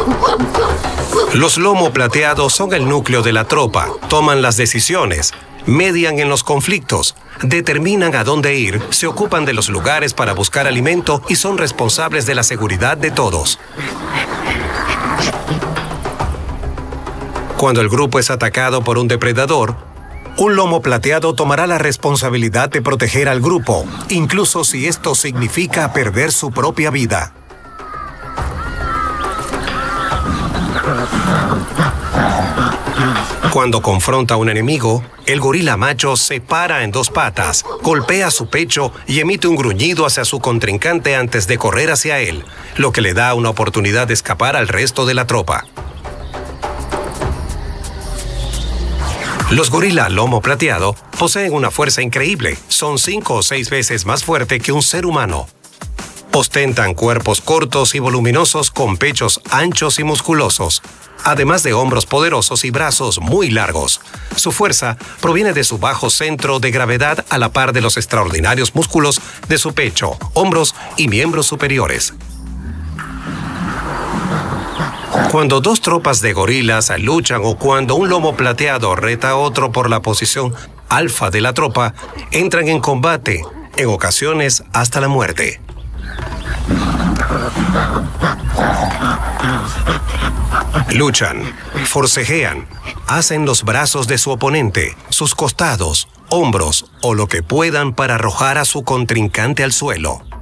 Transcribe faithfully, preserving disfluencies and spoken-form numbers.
Los lomo plateados son el núcleo de la tropa, toman las decisiones, median en los conflictos, determinan a dónde ir, se ocupan de los lugares para buscar alimento y son responsables de la seguridad de todos. Cuando el grupo es atacado por un depredador, un lomo plateado tomará la responsabilidad de proteger al grupo, incluso si esto significa perder su propia vida. Cuando confronta a un enemigo, el gorila macho se para en dos patas, golpea su pecho y emite un gruñido hacia su contrincante antes de correr hacia él, lo que le da una oportunidad de escapar al resto de la tropa. Los gorila lomo plateado poseen una fuerza increíble, son cinco o seis veces más fuerte que un ser humano. Ostentan cuerpos cortos y voluminosos con pechos anchos y musculosos, además de hombros poderosos y brazos muy largos. Su fuerza proviene de su bajo centro de gravedad a la par de los extraordinarios músculos de su pecho, hombros y miembros superiores. Cuando dos tropas de gorilas luchan o cuando un lomo plateado reta a otro por la posición alfa de la tropa, entran en combate, en ocasiones hasta la muerte. Luchan, forcejean, hacen los brazos de su oponente, sus costados, hombros o lo que puedan para arrojar a su contrincante al suelo.